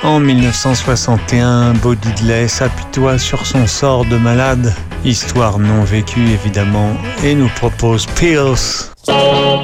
En 1961, Bo Diddley s'apitoie sur son sort de malade, histoire non vécue évidemment, et nous propose Pills.